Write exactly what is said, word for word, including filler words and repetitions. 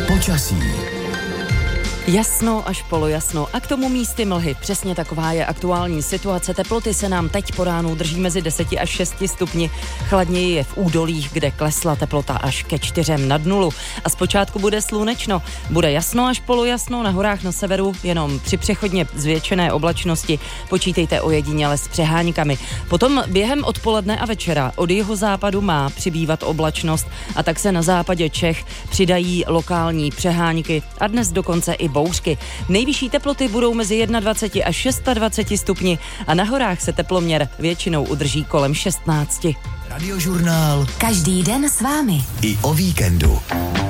Počasí. Jasno až polojasno a k tomu místy mlhy. Přesně taková je aktuální situace. Teploty se nám teď po ránu drží mezi deseti až šesti stupni. Chladněji je v údolích, kde klesla teplota až ke čtyřem nad nulu. A zpočátku bude slunečno. Bude jasno až polojasno, na horách na severu jenom při přechodně zvětšené oblačnosti. Počítejte ojediněle s přeháňkami. Potom během odpoledne a večera od jihozápadu má přibývat oblačnost a tak se na západě Čech přidají lokální přeháňky a dnes dokonce i bouřky. Nejvyšší teploty budou mezi dvaceti jedna až dvaceti šesti stupni a na horách se teploměr většinou udrží kolem šestnácti. Radiožurnál. Každý den s vámi. I o víkendu.